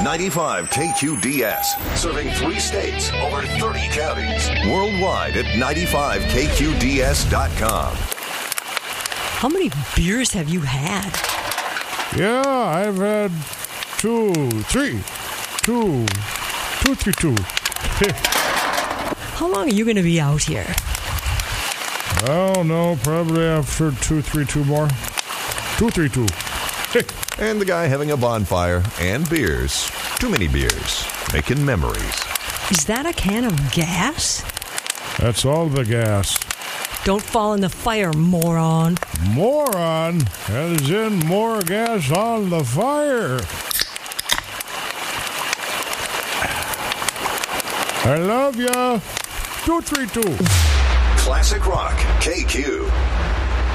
95 KQDS, serving 3 states, over 30 counties. Worldwide at 95KQDS.com. How many beers have you had? Yeah, I've had 2, 3. How long are you going to be out here? I don't know, probably after 2, 3 more. 2, 3. And the guy having a bonfire and beers. Too many beers. Making memories. Is that a can of gas? That's all the gas. Don't fall in the fire, moron. Moron? As in more gas on the fire. I love ya. 232. Classic Rock KQ.